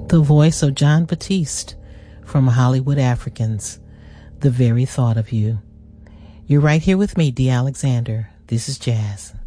The voice of John Batiste from Hollywood Africans, The Very Thought of You. You're right here with me, D. Alexander. This is Jazz.